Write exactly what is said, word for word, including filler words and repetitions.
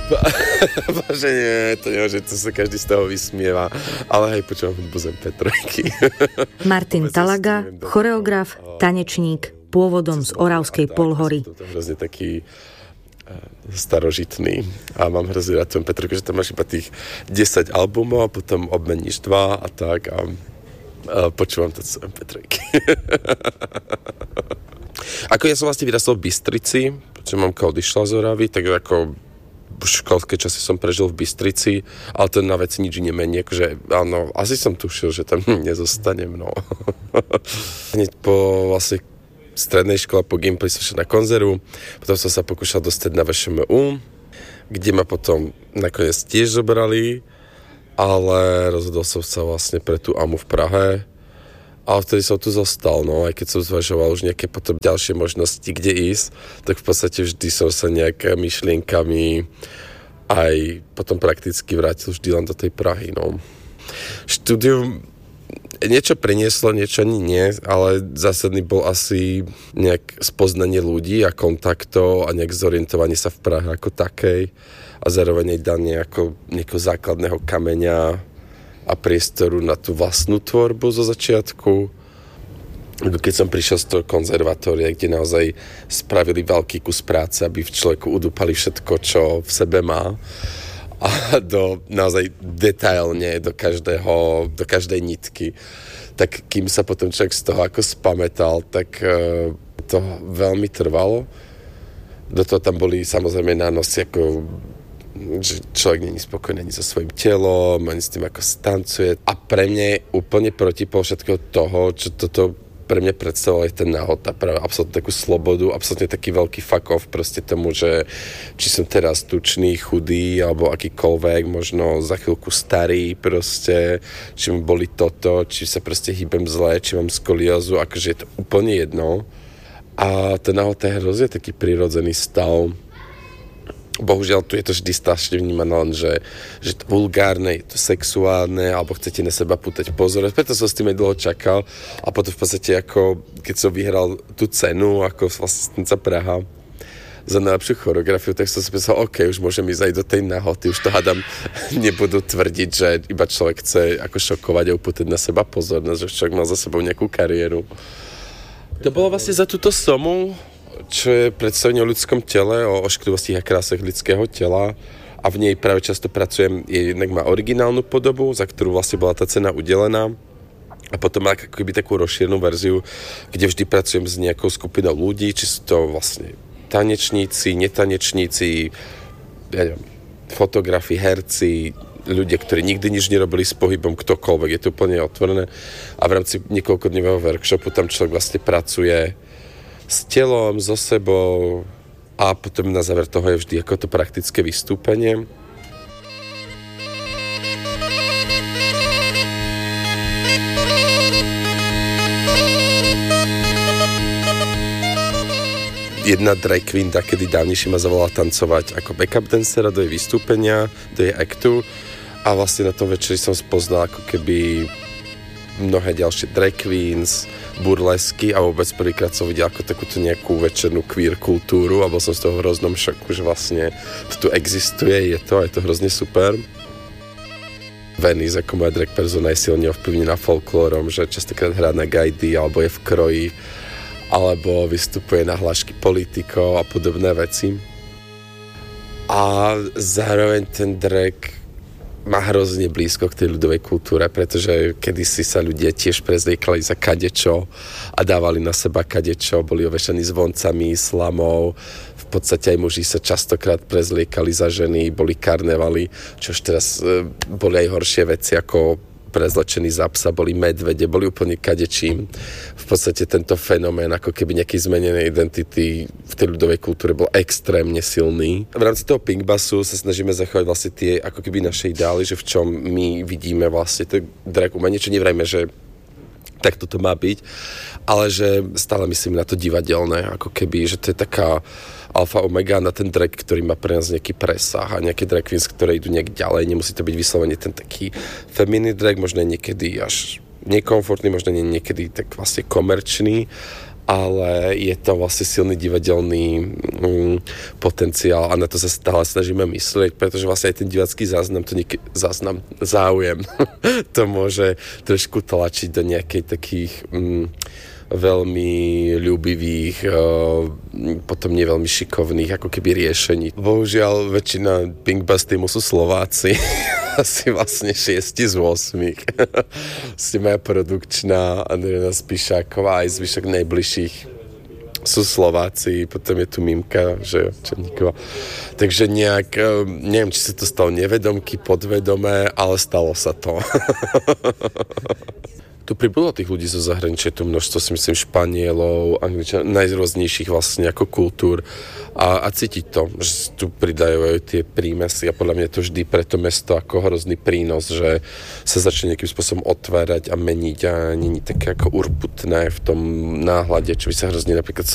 Bože, nie, to nemôže, to sa každý z toho vysmieva. Ale hej, počúvam hudbu Zem Petrojky. Martin Talaga, choreograf, tanečník, pôvodom z Oravskej polhory. To je hrozne taký starožitný. A mám hrozne rád Zem Petrojku, že tam máš iba tých desať albumov a potom obmeníš dva a tak a, a počúvam to Zem Petrojky. Ako ja som vlastne vyrastal v Bystrici, pretože mamka odišla z Oravy, tak ako v školské časy som prežil v Bystrici, ale to na veci nič nemení, akože áno, asi som tušil, že tam nezostanem, no. Hneď po vlastne strednej škole, po Gimply som šiel na konzervu, potom som sa pokúšal dostať na vé š em ú, kde ma potom nakoniec tiež zobrali, ale rozhodol som sa vlastne pre tú á em u v Prahe. A vtedy som tu zostal, no, aj keď som zvažoval už nejaké potom ďalšie možnosti, kde ísť, tak v podstate vždy som sa nejaké myšlienkami aj potom prakticky vrátil vždy len do tej Prahy, no. Štúdium niečo prinieslo, niečo ani nie, ale zásadný bol asi nejak spoznanie ľudí a kontaktov a nejak zorientovanie sa v Prahe ako takej a zároveň aj danie ako nejakého základného kameňa a priestoru na tú vlastnú tvorbu zo začiatku. Keď som prišiel z toho konzervatória, kde naozaj spravili veľký kus práce, aby v človeku udúpali všetko, čo v sebe má a do, naozaj detailne do každého, do každej nitky. Tak kým sa potom človek z toho ako spamätal, tak uh, to veľmi trvalo. Do toho tam boli samozrejme nánosy ako že človek není spokojný ani so svojím telom, ani s tým, ako stancuje. A pre mňa je úplne protipol všetkého toho, čo toto pre mňa predstavoval aj ten náhota, práve absolútne takú slobodu, absolútne taký veľký fuck off proste tomu, že či som teraz tučný, chudý, alebo akýkoľvek, možno za chvíľku starý proste, či mi boli toto, či sa proste hýbem zle, či mám skoliózu, akože je to úplne jedno. A tá náhota je hrozne taký prirodzený stav. Bohužiaľ, tu je to vždy strašne vnímané len, že, že to vulgárne, je to sexuálne, alebo chcete na seba pútať pozor. Preto som s tým aj dlho čakal a potom v podstate ako, keď som vyhral tú cenu, ako vlastnica Praha za najlepšiu choreografiu, tak som si myslel, OK, už môžem ísť aj do tej nahoty, už to hádam, nebudú tvrdiť, že iba človek chce ako šokovať a upútať na seba pozornosť, že človek mal za sebou nejakú kariéru. To bolo vlastne za túto somu, čo je predstavenie o ľudskom tele, o ošklivosti a krásach ľudského tela a v nej práve často pracujem, je jednak má originálnu podobu, za ktorú vlastne bola tá cena udelená a potom má akoby takú rozšírenú verziu, kde vždy pracujem s nejakou skupinou ľudí, či sú to vlastne tanečníci, netanečníci, ja neviem, fotografi, herci, ľudia, ktorí nikdy nič nerobili s pohybom, ktokoľvek, je to úplne otvorené a v rámci niekoľkodňového workshopu tam človek vlastne pracuje s telom, so sebou a potom na záver toho je vždy ako to praktické vystúpenie. Jedna drag queen takedy dávnejšie ma zavolala tancovať ako backup dancera do jej vystúpenia, do jej actu a vlastne na tom večeri som spoznal ako keby mnohé ďalšie drag queens, burlesky a vôbec prvýkrát som videl ako takúto nejakú večernú queer kultúru a bol som z toho v hroznom šoku, že vlastne to tu existuje, je to a je to hrozne super. Venice ako moja drag persona je silne ovplyvnená folklórom, že častokrát hrá na gajdy alebo je v kroji alebo vystupuje na hlášky politikov a podobné veci. A zároveň ten drag má hrozne blízko k tej ľudovej kultúre, pretože kedysi sa ľudia tiež prezliekali za kadečo a dávali na seba kadečo, boli ovešaní zvoncami, slamou, v podstate aj muži sa častokrát prezliekali za ženy, boli karnevaly, čož teraz e, boli aj horšie veci ako prezlečení za psa, boli medvede, boli úplne kadečím. V podstate tento fenomén ako keby nejakej zmenenej identity v tej ľudovej kultúre bol extrémne silný. V rámci toho Pinkbussu sa snažíme zachovať vlastne tie ako keby naše ideály, že v čom my vidíme vlastne to drag umenie, čo nevrajme, že tak toto má byť, ale že stále myslím na to divadelné, ako keby, že to je taká alfa omega na ten drag, ktorý má pre nás nejaký presah a nejaké drag queens, ktoré idú nejak ďalej, nemusí to byť vyslovene ten taký feminný drag, možno niekedy až nekomfortný, možno niekedy tak vlastne komerčný, ale je to vlastne silný divadelný mm, potenciál a na to sa stále snažíme myslieť, pretože vlastne aj ten divacký záznam, to niekedy, záznam, záujem, to môže trošku tlačiť do nejakej takých mm, veľmi ľúbivých, potom nie veľmi šikovných ako keby riešení. Bohužiaľ, väčšina Pink Bass týmu sú Slováci. Asi vlastne šiesti z osmých. Vlastne moja produkčná Andreja Spišáková aj zvyšok najbližších sú Slováci, potom je tu Mimka, že Černíková. Takže nejak, neviem, či sa to stalo nevedomky, podvedomé, ale stalo sa to. Tu pribudlo tých ľudí zo zahraničia, tu množstvo, si myslím, Španielov, Angličanov, najrôznejších vlastne ako kultúr a, a cítiť to, že tu pridajú tie prímesy a podľa mňa je to vždy pre to mesto ako hrozný prínos, že sa začne nejakým spôsobom otvárať a meniť a nie je také ako urputné v tom náhľade, čo by sa hrozne napríklad